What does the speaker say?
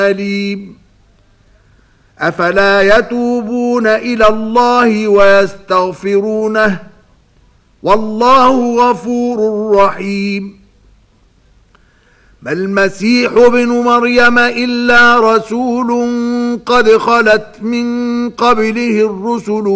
أليم أفلا يتوبون إلى الله ويستغفرونه والله غفور رحيم ما المسيح ابن مريم إلا رسول قد خلت من قبله الرسل